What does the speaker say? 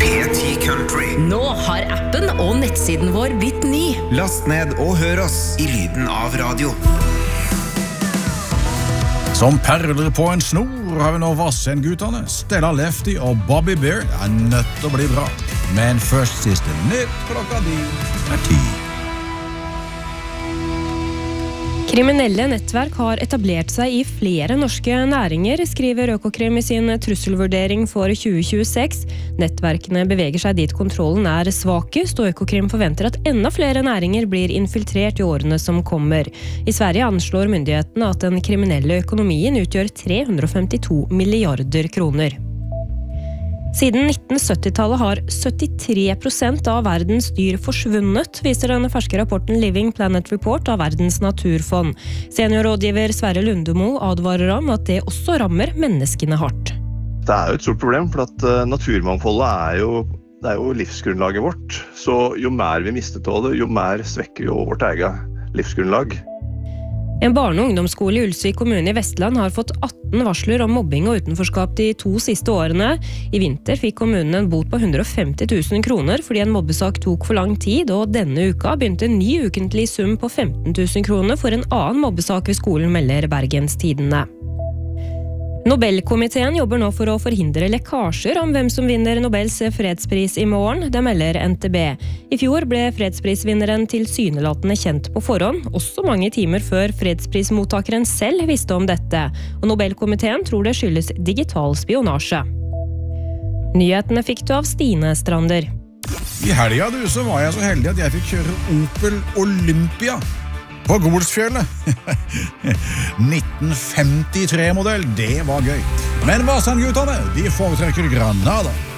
P10 Country. Nå har appen og nettsiden vår blitt ny. Last ned og hør oss i lyden av radio. Som perler på en snor har vi nå Vassendgutane, Stella Lefty og Bobby Bear. Det nødt til å bli bra. Men først siste nytt klokka 10. Kriminelle nettverk har etablert seg i flere norske næringer, skriver Økokrim i sin trusselvurdering for 2026. Nettverkene beveger seg dit kontrollen er svakest, og Økokrim forventer at enda flere næringer blir infiltrert i årene som kommer. I Sverige anslår myndighetene at den kriminelle økonomien utgjør 352 milliarder kroner. Siden 1970-tallet har 73% av verdens dyr forsvunnet, viser den ferske rapporten Living Planet Report av Verdens naturfond. Seniorrådgiver Sverre Lundemo advarer om at det også rammer menneskene hardt. Det jo et stort problem, for at naturmangfoldet det jo livsgrunnlaget vårt. Så jo mer vi mistet av det, jo mer svekker jo vårt eget livsgrunnlag. En barne- og ungdomsskole i Ulsvik kommune i Vestland har fått 18 varsler om mobbing og utenforskap de 2 siste årene. I vinter fikk kommunen en bot på 150 000 kroner fordi en mobbesak tok for lang tid, og denne uka begynte en ny ukentlig sum på 15 000 kroner for en annen mobbesak ved skolen, melder Bergens Tidende. Nobelkomiteen jobber nå for å forhindre lekkasjer om hvem som vinner Nobels fredspris i morgen, det melder NTB. I fjor ble fredsprisvinneren tilsynelatende kjent på forhånd, også mange timer før fredsprismottakeren selv visste om dette, og Nobelkomiteen tror det skyldes digital spionasje. Nyhetene fikk du av Stine Strander. I helga så var jeg så heldig at jeg fikk kjøre Opel Olympia på Golsfjellet. 1953-modell, det var gøy. Men Vassendgutane, de foretrekker Granada.